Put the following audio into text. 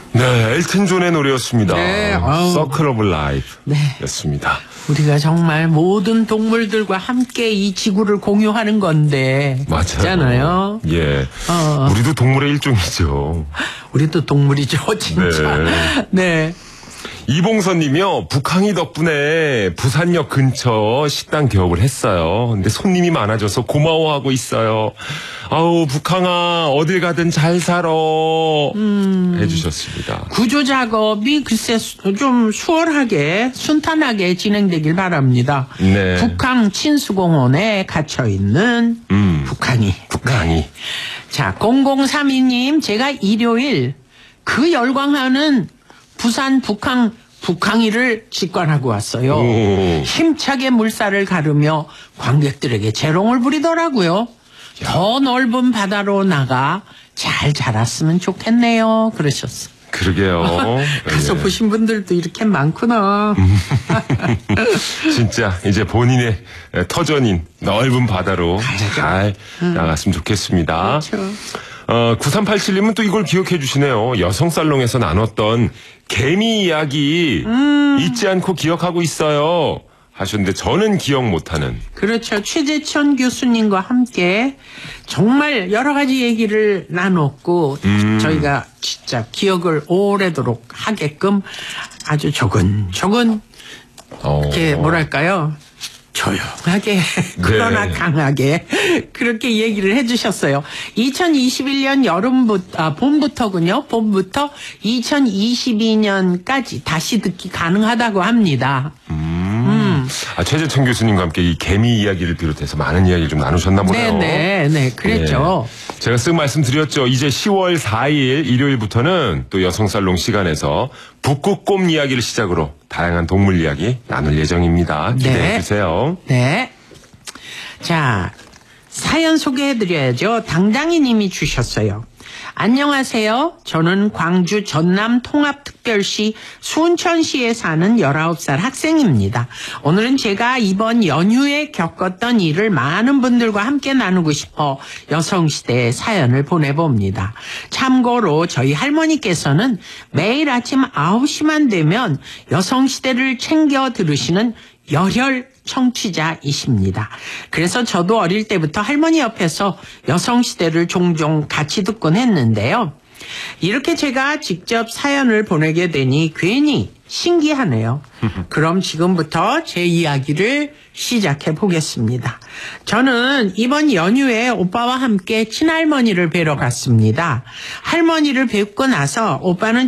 네, 엘튼 존의 노래였습니다. 네, Circle of Life 네. 였습니다. 우리가 정말 모든 동물들과 함께 이 지구를 공유하는 건데. 맞아요. 있잖아요. 예. 우리도 동물의 일종이죠. 우리도 동물이죠, 진짜. 네. 이봉선님이요. 북항이 덕분에 부산역 근처 식당 개업을 했어요. 근데 손님이 많아져서 고마워하고 있어요. 아우 북항아 어딜 가든 잘 살아 해주셨습니다. 구조 작업이 글쎄 좀 수월하게 순탄하게 진행되길 바랍니다. 네. 북항 친수공원에 갇혀 있는 북한이. 자, 0032님, 제가 일요일 그 열광하는 부산 북항이를 직관하고 왔어요. 오. 힘차게 물살을 가르며 관객들에게 재롱을 부리더라고요. 더 넓은 바다로 나가 잘 자랐으면 좋겠네요. 그러셨어. 그러게요. 가서 예. 보신 분들도 이렇게 많구나. 진짜 이제 본인의 터전인 넓은 바다로 잘 나갔으면 좋겠습니다. 그렇죠. 9387님은 또 이걸 기억해 주시네요. 여성살롱에서 나눴던 개미 이야기 잊지 않고 기억하고 있어요 하셨는데 저는 기억 못하는. 그렇죠. 최재천 교수님과 함께 정말 여러 가지 얘기를 나눴고 저희가 진짜 기억을 오래도록 하게끔 아주 조근조근 이렇게 뭐랄까요. 조용하게 그러나 네. 강하게 그렇게 얘기를 해주셨어요. 2021년 봄부터군요. 봄부터 2022년까지 다시 듣기 가능하다고 합니다. 최재천 교수님과 함께 이 개미 이야기를 비롯해서 많은 이야기를 좀 나누셨나 보네요. 네, 그랬죠. 네. 제가 쓱 말씀드렸죠. 이제 10월 4일 일요일부터는 또 여성살롱 시간에서 북극곰 이야기를 시작으로 다양한 동물 이야기 나눌 예정입니다. 기대해 주세요. 네. 자, 사연 소개해드려야죠. 당당히 님이 주셨어요. 안녕하세요. 저는 광주 전남 통합특별시 순천시에 사는 19살 학생입니다. 오늘은 제가 이번 연휴에 겪었던 일을 많은 분들과 함께 나누고 싶어 여성시대에 사연을 보내봅니다. 참고로 저희 할머니께서는 매일 아침 9시만 되면 여성시대를 챙겨 들으시는 열혈 청취자이십니다. 그래서 저도 어릴 때부터 할머니 옆에서 여성시대를 종종 같이 듣곤 했는데요. 이렇게 제가 직접 사연을 보내게 되니 괜히 신기하네요. 그럼 지금부터 제 이야기를 시작해 보겠습니다. 저는 이번 연휴에 오빠와 함께 친할머니를 뵈러 갔습니다. 할머니를 뵙고 나서 오빠는